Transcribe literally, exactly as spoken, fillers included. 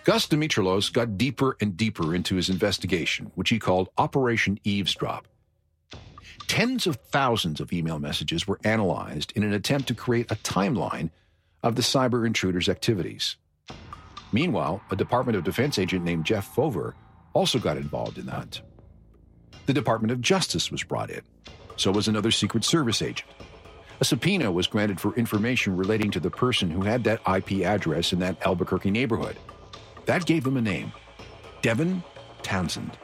Gus Dimitrilos got deeper and deeper into his investigation, which he called Operation Eavesdrop. Tens of thousands of email messages were analyzed in an attempt to create a timeline of the cyber intruder's activities. Meanwhile, a Department of Defense agent named Jeff Fover also got involved in the hunt. The Department of Justice was brought in. So was another Secret Service agent. A subpoena was granted for information relating to the person who had that I P address in that Albuquerque neighborhood. That gave him a name, Devin Townsend.